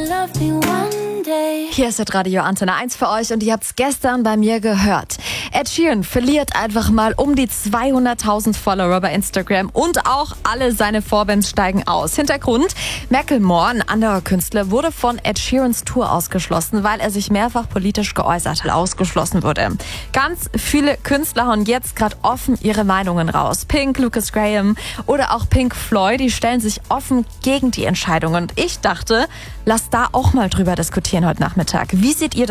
Hier ist das Radio Antenne 1 für euch und ihr habt es gestern bei mir gehört. Ed Sheeran verliert einfach mal um die 200.000 Follower bei Instagram und auch alle seine Vorbands steigen aus. Hintergrund: Macklemore, ein anderer Künstler, wurde von Ed Sheerans Tour ausgeschlossen, weil er sich mehrfach politisch geäußert hat. Ausgeschlossen wurde. Ganz viele Künstler hauen jetzt gerade offen ihre Meinungen raus. Pink, Lucas Graham oder auch Pink Floyd, die stellen sich offen gegen die Entscheidung. Und ich dachte, lasst da auch mal drüber diskutieren heute Nachmittag. Wie seht ihr